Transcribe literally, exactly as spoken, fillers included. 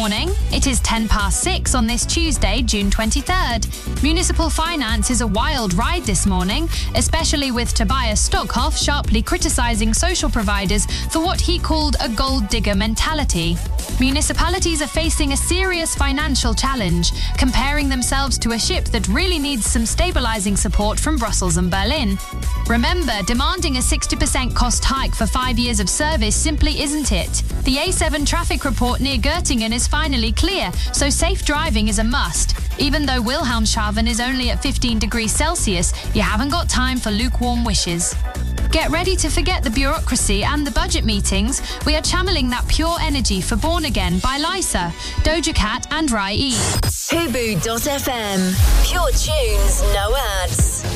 morning. It is ten past six on this Tuesday, June twenty-third. Municipal finance is a wild ride this morning, especially with Tobias Stockhoff sharply criticising social providers for what he called a gold digger mentality. Municipalities are facing a serious financial challenge, comparing themselves to a ship that really needs some stabilising support from Brussels and Berlin. Remember, demanding a sixty percent cost hike for five years of service simply isn't it. The A seven traffic report near Göttingen is finally clear, so safe driving is a must. Even though Wilhelmshaven is only at fifteen degrees Celsius, you haven't got time for lukewarm wishes. Get ready to forget the bureaucracy and the budget meetings. We are channeling that pure energy for Born Again by Lysa, Doja Cat and Rai E. Hubu dot f m. Pure tunes, no ads.